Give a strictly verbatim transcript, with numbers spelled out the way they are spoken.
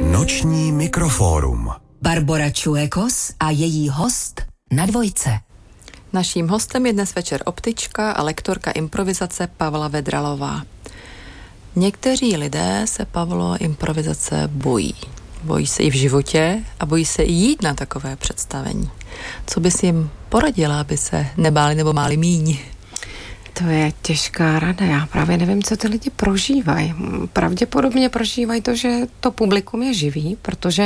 Noční mikrofórum. Barbora Čuekos a její host na Dvojce. Naším hostem je dnes večer optička a lektorka improvizace Pavla Vedralová. Někteří lidé se, Pavlo, improvizace bojí. Bojí se i v životě a bojí se i jít na takové představení. Co bys jim poradila, aby se nebáli nebo máli míň? To je těžká rada. Já právě nevím, co ty lidi prožívají. Pravděpodobně prožívají to, že to publikum je živý, protože